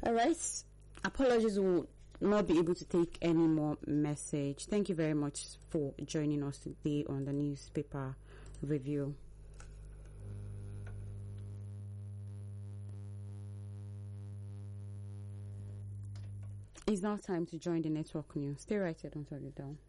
All right. Apologies, will not be able to take any more message. Thank you very much for joining us today on the newspaper review. It's now time to join the network news. Stay right here, don't turn it down.